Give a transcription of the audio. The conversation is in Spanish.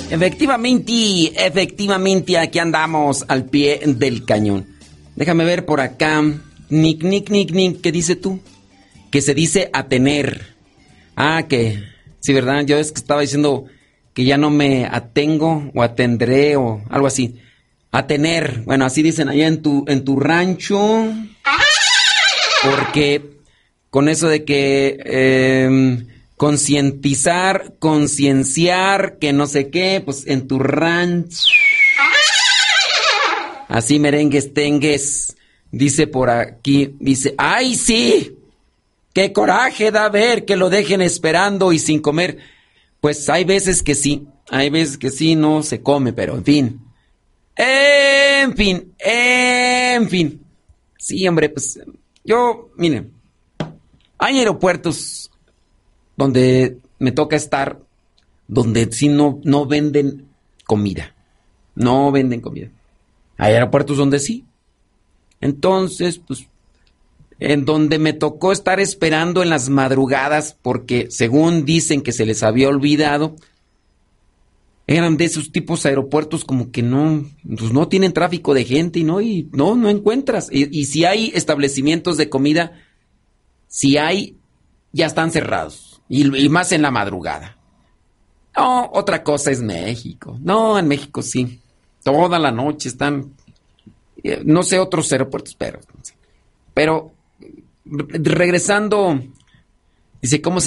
Efectivamente, aquí andamos al pie del cañón. Déjame ver por acá. Nick, ¿qué dices tú? Que se dice atener. Que sí, ¿verdad? Yo es que estaba diciendo que ya no me atengo o atendré o algo así. Atener. Bueno, así dicen allá en tu rancho. Porque con eso de que concientizar, concienciar, que no sé qué, pues en tu rancho. Así merengues, tengues. Dice por aquí, dice, ¡ay, sí! ¡Qué coraje da ver que lo dejen esperando y sin comer! Pues hay veces que sí, no se come, pero en fin. En fin. Sí, hombre, pues miren, hay aeropuertos donde me toca estar, donde sí no venden comida. No venden comida. Hay aeropuertos donde sí. Entonces, pues, en donde me tocó estar esperando en las madrugadas, porque según dicen que se les había olvidado, eran de esos tipos de aeropuertos como que pues no tienen tráfico de gente y no encuentras. Y si hay establecimientos de comida, si hay, ya están cerrados. Y más en la madrugada. No, otra cosa es México. No, en México sí. Toda la noche están, no sé otros aeropuertos, pero regresando, dice, ¿cómo se